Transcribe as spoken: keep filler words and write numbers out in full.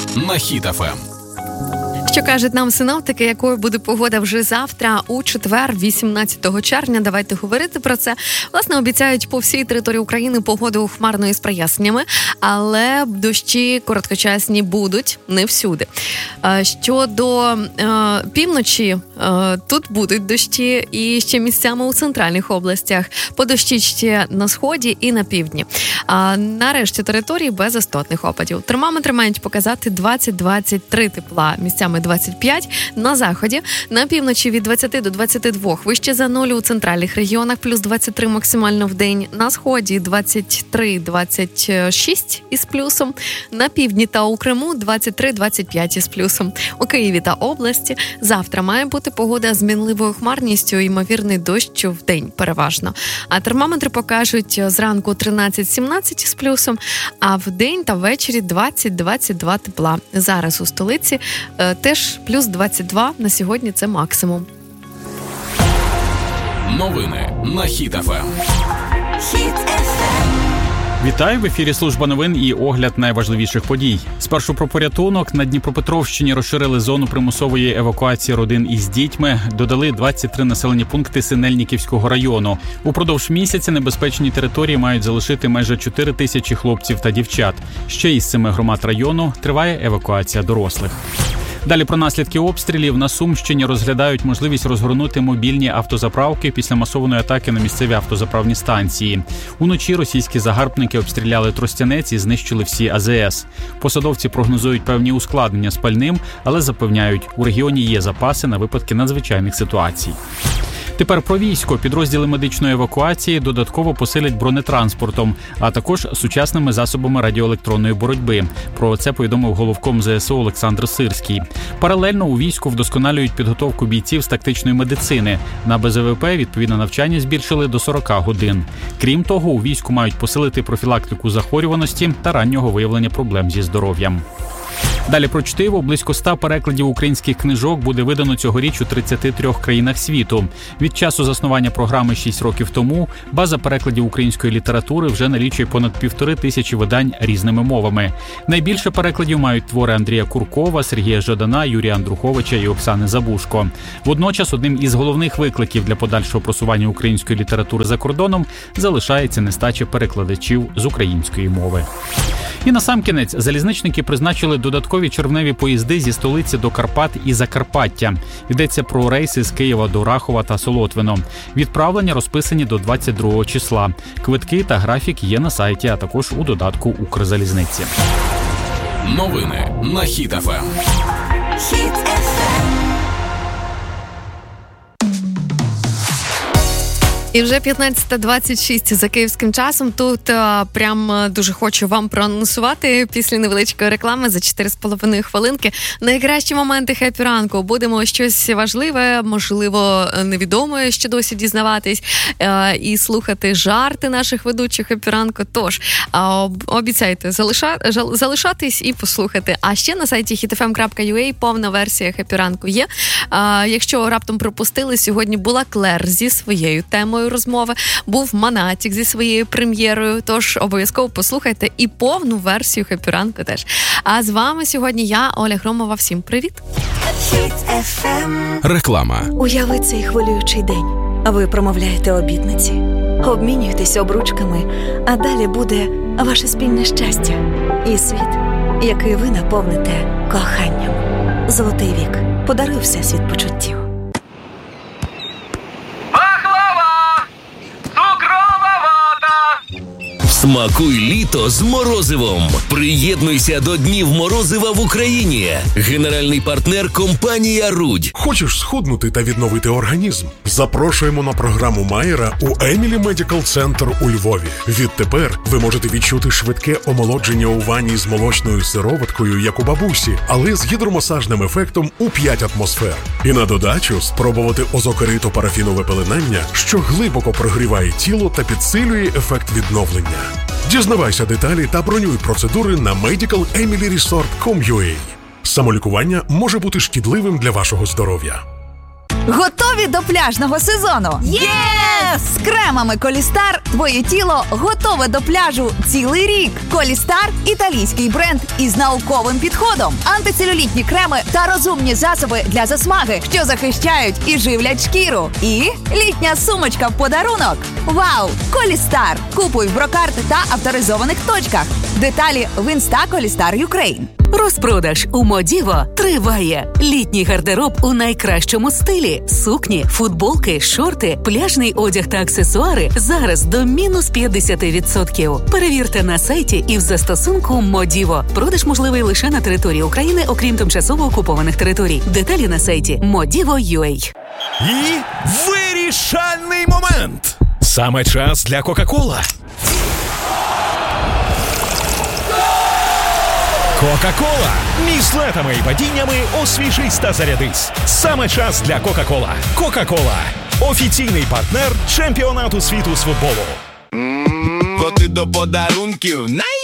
на Хіт еф ем. Що кажуть нам синоптики, якою буде погода вже завтра, у четвер, вісімнадцятого червня. Давайте говорити про це. Власне, обіцяють по всій території України погоду хмарною з проясненнями, але дощі короткочасні будуть не всюди. Щодо е, півночі, е, тут будуть дощі і ще місцями у центральних областях. Подощить ще на сході і на півдні. А на решті території без істотних опадів. Термометри мають показати двадцять-двадцять три тепла, місцями двадцять п'ять на заході, на півночі від двадцяти до двадцяти двох, вище за нуль у центральних регіонах, плюс двадцять три максимально в день, на сході двадцять три двадцять шість із плюсом, на півдні та у Криму двадцять три двадцять п'ять із плюсом. У Києві та області завтра має бути погода з мінливою хмарністю, ймовірний дощ в день переважно. А термометри покажуть зранку тринадцять-сімнадцять із плюсом, а в день та ввечері двадцять-двадцять два тепла. Зараз у столиці е, теж плюс двадцять два, на сьогодні це максимум. Новини на Хіт еф ем. Хіт еф ем. Вітаю, в ефірі служба новин і огляд найважливіших подій. Спершу про порятунок. На Дніпропетровщині розширили зону примусової евакуації родин із дітьми. Додали двадцять три населені пункти Синельниківського району. Упродовж місяця небезпечні території мають залишити майже чотири тисячі хлопців та дівчат. Ще із семи громад району триває евакуація дорослих. Далі про наслідки обстрілів. На Сумщині розглядають можливість розгорнути мобільні автозаправки після масованої атаки на місцеві автозаправні станції. Уночі російські загарбники обстріляли Тростянець і знищили всі а зе ес. Посадовці прогнозують певні ускладнення з пальним, але запевняють, у регіоні є запаси на випадки надзвичайних ситуацій. Тепер про військо. Підрозділи медичної евакуації додатково посилять бронетранспортом, а також сучасними засобами радіоелектронної боротьби. Про це повідомив головком зе ес о Олександр Сирський. Паралельно у війську вдосконалюють підготовку бійців з тактичної медицини. На бе зе ве пе відповідне навчання збільшили до сорок годин. Крім того, у війську мають посилити профілактику захворюваності та раннього виявлення проблем зі здоров'ям. Далі про чтиво. Близько ста перекладів українських книжок буде видано цьогоріч у тридцяти трьох країнах світу. Від часу заснування програми шість років тому база перекладів української літератури вже налічує понад півтори тисячі видань різними мовами. Найбільше перекладів мають твори Андрія Куркова, Сергія Жадана, Юрія Андруховича і Оксани Забушко. Водночас одним із головних викликів для подальшого просування української літератури за кордоном залишається нестача перекладачів з української мови. І насамкінець, залізничники призначили додаткові червневі поїзди зі столиці до Карпат і Закарпаття. Йдеться про рейси з Києва до Рахова та Солотвино. Відправлення розписані до двадцять другого числа. Квитки та графік є на сайті, а також у додатку Укрзалізниці. Новини на Хіт еф ем. Хіт еф ем. І вже п'ятнадцята двадцять шість за київським часом. Тут а, прям а, дуже хочу вам проанонсувати після невеличкої реклами за чотири з половиною хвилинки. Найкращі моменти хеппі ранку. Будемо щось важливе, можливо, невідоме ще досі дізнаватись а, і слухати жарти наших ведучих хеппі ранку. Тож, а, обіцяйте залиша, жал, залишатись і послухати. А ще на сайті хіт еф ем крапка ю а повна версія хеппі ранку є. А, якщо раптом пропустили, сьогодні була Клер зі своєю темою розмови, був Монатік зі своєю прем'єрою, тож обов'язково послухайте і повну версію хеппі ранку теж. А з вами сьогодні я, Оля Громова. Всім привіт! Хіт еф ем. Реклама. Уяви цей хвилюючий день. Ви промовляєте обітниці, обмінюєтесь обручками, а далі буде ваше спільне щастя і світ, який ви наповните коханням. Золотий вік подарує всесвіт почуттів. Смакуй літо з морозивом. Приєднуйся до Днів морозива в Україні. Генеральний партнер – компанія «Рудь». Хочеш схуднути та відновити організм? Запрошуємо на програму Майера у Емілі Медикал Центр у Львові. Відтепер ви можете відчути швидке омолодження у ванні з молочною сироваткою, як у бабусі, але з гідромасажним ефектом у п'ять атмосфер. І на додачу спробувати озокерито-парафінове пеленання, що глибоко прогріває тіло та підсилює ефект відновлення. Дізнавайся деталі та бронюй процедури на медикал емілі ресорт крапка ком крапка ю а. Самолікування може бути шкідливим для вашого здоров'я. Готові до пляжного сезону? Єс! З кремами Колістар твоє тіло готове до пляжу цілий рік. Колістар – італійський бренд із науковим підходом. Антицелюлітні креми та розумні засоби для засмаги, що захищають і живлять шкіру. І літня сумочка в подарунок. Вау! Колістар! Купуй в Брокарт та авторизованих точках. Деталі в інста Колістар Юкрейн. Розпродаж у Модіво триває. Літній гардероб у найкращому стилі. Сукні, футболки, шорти, пляжний одяг та аксесуари зараз до мінус п'ятдесят відсотків. Перевірте на сайті і в застосунку Модіво. Продаж можливий лише на території України, окрім тимчасово окупованих територій. Деталі на сайті модіво крапка ю а. І вирішальний момент. Саме час для Кока-Кола. Кока-Кола. Між летами і падіннями освіжись та зарядись. Саме час для Кока-Кола. Кока-Кола. Офіційний партнер чемпіонату світу з футболу. Коти до подарунків. Най